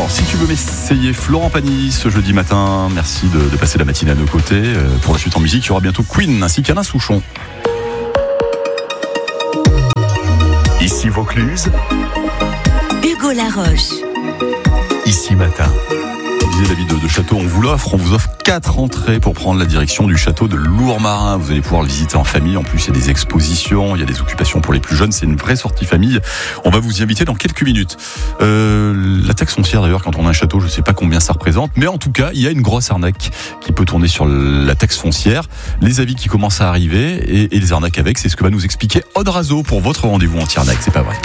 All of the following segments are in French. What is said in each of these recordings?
Alors, si tu veux m'essayer, Florent Pagny, ce jeudi matin, merci de passer la matinée à nos côtés. Pour la suite en musique, il y aura bientôt Queen ainsi qu'Alain Souchon. Ici Vaucluse, Hugo Laroche. Ici Matin. David de Château, on vous offre 4 entrées pour prendre la direction du château de Lourmarin. Vous allez pouvoir le visiter en famille. En plus, il y a des expositions, il y a des occupations pour les plus jeunes. C'est une vraie sortie famille. On va vous y inviter dans quelques minutes. La taxe foncière, d'ailleurs, quand on a un château, je ne sais pas combien ça représente, mais en tout cas, il y a une grosse arnaque qui peut tourner sur la taxe foncière. Les avis qui commencent à arriver et les arnaques avec, c'est ce que va nous expliquer Aude Razo pour votre rendez-vous anti-arnaque. C'est pas vrai.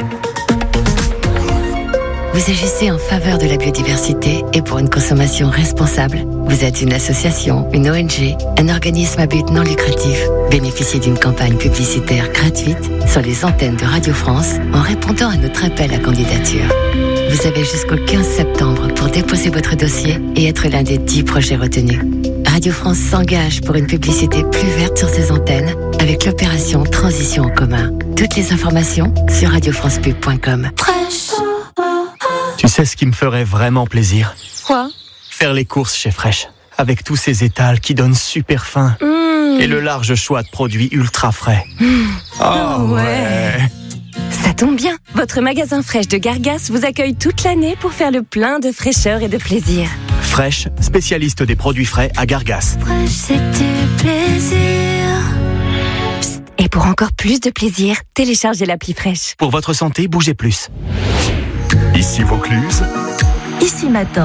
Vous agissez en faveur de la biodiversité et pour une consommation responsable. Vous êtes une association, une ONG, un organisme à but non lucratif. Bénéficiez d'une campagne publicitaire gratuite sur les antennes de Radio France en répondant à notre appel à candidature. Vous avez jusqu'au 15 septembre pour déposer votre dossier et être l'un des 10 projets retenus. Radio France s'engage pour une publicité plus verte sur ses antennes avec l'opération Transition en commun. Toutes les informations sur radiofrancepub.com. Tu sais ce qui me ferait vraiment plaisir? Quoi? Faire les courses chez Fresh. Avec tous ces étals qui donnent super faim. Et le large choix de produits ultra frais. Oh ouais. Ça tombe bien. Votre magasin Fresh de Gargas vous accueille toute l'année pour faire le plein de fraîcheur et de plaisir. Fresh, spécialiste des produits frais à Gargas. Fresh, c'est du plaisir. Psst. Et pour encore plus de plaisir, téléchargez l'appli Fresh. Pour votre santé, bougez plus. Ici Vaucluse, Ici Matin.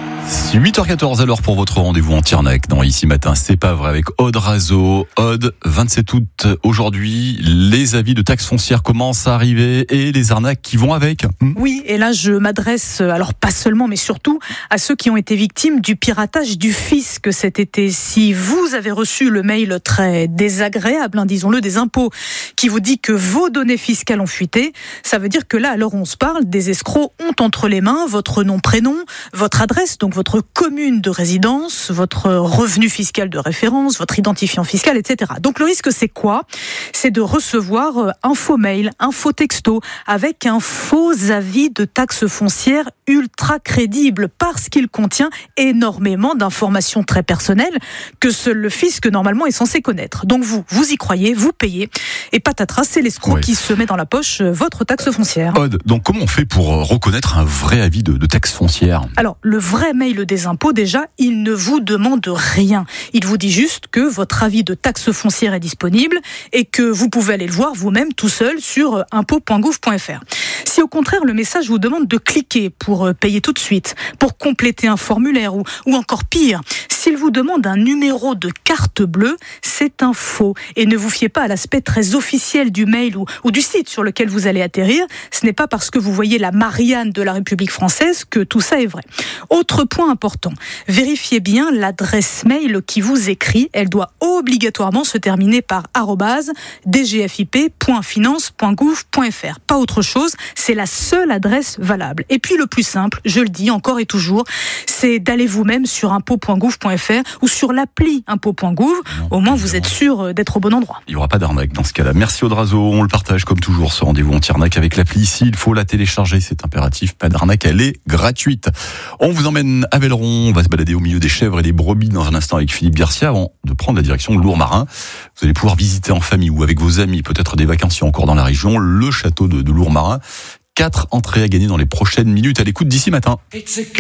8h14 alors pour votre rendez-vous anti-arnaque dans Ici Matin, c'est pas vrai, avec Aude Razo. Aude, 27 août aujourd'hui, les avis de taxes foncières commencent à arriver et les arnaques qui vont avec. Oui, et là je m'adresse, alors pas seulement mais surtout à ceux qui ont été victimes du piratage du fisc cet été. Si vous avez reçu le mail très désagréable, disons-le, des impôts, qui vous dit que vos données fiscales ont fuité, ça veut dire que là, à l'heure où on se parle, des escrocs ont entre les mains votre nom, prénom, votre adresse, donc votre commune de résidence, votre revenu fiscal de référence, votre identifiant fiscal, etc. Donc le risque, c'est quoi? C'est de recevoir un faux mail, un faux texto, avec un faux avis de taxe foncière ultra crédible, parce qu'il contient énormément d'informations très personnelles que seul le fisc, normalement, est censé connaître. Donc vous y croyez, vous payez, et patatras, c'est l'escroc qui se met dans la poche votre taxe foncière. Aude, donc comment on fait pour reconnaître un vrai avis de taxe foncière? Alors, le vrai mail des impôts, déjà, il ne vous demande rien. Il vous dit juste que votre avis de taxe foncière est disponible et que vous pouvez aller le voir vous-même tout seul sur impôts.gouv.fr. Si au contraire, le message vous demande de cliquer pour payer tout de suite, pour compléter un formulaire ou encore pire, s'il vous demande un numéro de carte bleue, c'est un faux. Et ne vous fiez pas à l'aspect très officiel du mail ou du site sur lequel vous allez atterrir. Ce n'est pas parce que vous voyez la Marianne de la République française que tout ça est vrai. Autre point important, vérifiez bien l'adresse mail qui vous écrit. Elle doit obligatoirement se terminer par @dgfip.finance.gouv.fr. Pas autre chose, c'est la seule adresse valable. Et puis le plus simple, je le dis encore et toujours, c'est d'aller vous-même sur impôts.gouv.fr ou sur l'appli impôts.gouv. Au moins vous êtes sûr d'être au bon endroit. Il n'y aura pas d'arnaque dans ce cas-là. Merci Aude Razo, on le partage comme toujours, ce rendez-vous anti-arnaque avec l'appli ici. Il faut la télécharger, c'est impératif, pas d'arnaque, elle est gratuite. On vous emmène à Velleron, on va se balader au milieu des chèvres et des brebis dans un instant avec Philippe Garcia avant de prendre la direction de Lourmarin. Vous allez pouvoir visiter en famille ou avec vos amis, peut-être des vacanciers encore dans la région, le château de Lourmarin. 4 entrées à gagner dans les prochaines minutes à l'écoute d'Ici Matin.